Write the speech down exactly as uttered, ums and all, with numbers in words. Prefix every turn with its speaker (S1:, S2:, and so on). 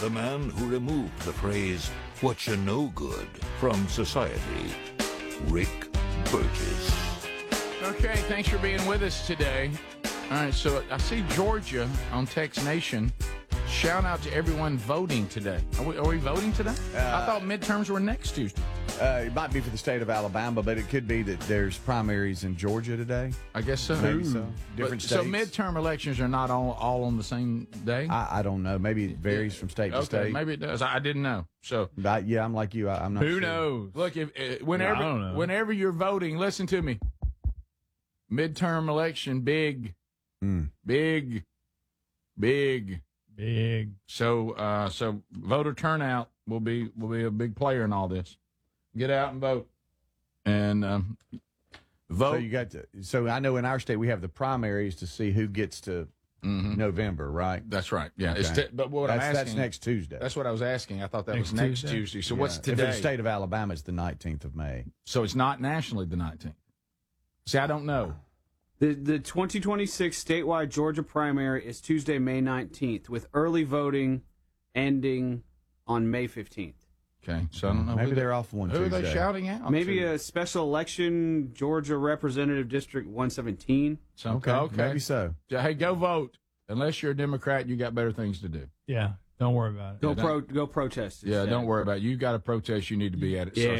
S1: the man who removed the phrase, "what you no good," from society, Rick Burgess.
S2: Okay, thanks for being with us today. All right, so I see Georgia on Tex Nation. Shout out to everyone voting today. Are we, are we voting today?
S3: Uh,
S2: I thought midterms were next Tuesday.
S3: Uh, it might be for the state of Alabama, but it could be that there's primaries in Georgia today.
S2: I guess so.
S3: Maybe so.
S2: But-
S3: Different
S2: so
S3: states.
S2: midterm elections are not all, all on the same day?
S3: I, I don't know. Maybe it varies from state to
S2: okay,
S3: state.
S2: maybe it does. I didn't know. So
S3: But I, yeah, I'm like you. I, I'm not
S2: who
S3: sure.
S2: knows? Look, if uh, whenever
S4: I don't know.
S2: whenever you're voting, listen to me. Midterm election, big,
S3: Mm.
S2: big, big.
S4: Big.
S2: So, uh, so voter turnout will be will be a big player in all this. Get out and vote, and um, vote.
S3: So you got to. So I know in our state we have the primaries to see who gets to
S2: Mhm.
S3: November, right?
S2: That's right. Yeah. It's
S3: Okay.
S2: t- but what
S3: That's,
S2: I'm asking,
S3: that's next Tuesday.
S2: That's what I was asking. I thought that
S4: Next
S2: was next
S4: Tuesday?
S2: Tuesday. So
S3: Yeah.
S2: what's
S3: If
S2: today?
S3: it's the state of Alabama, it's the nineteenth of May.
S2: So it's not nationally the nineteenth. See, I don't know.
S5: The the twenty twenty-six statewide Georgia primary is Tuesday, May nineteenth, with early voting ending on May fifteenth.
S2: Okay, so I don't know.
S3: Maybe
S2: who
S3: they're off one
S2: Who are
S3: Tuesday.
S2: they shouting out?
S5: Maybe a special election, Georgia Representative District one seventeen.
S2: So,
S3: Okay,
S2: okay.
S3: maybe so.
S2: So, hey, go vote. Unless you're a Democrat, you got better things to do.
S4: Yeah, don't worry about it.
S5: Go
S2: Yeah,
S5: pro, go protest.
S2: Yeah,
S5: instead.
S2: don't worry about it. You got a protest, you need to be at it.
S5: Yeah.
S2: So